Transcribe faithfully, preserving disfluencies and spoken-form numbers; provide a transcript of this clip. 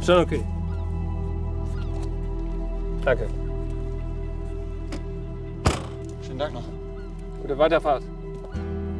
Schon okay. Danke. Schönen Dank noch. Gute Weiterfahrt.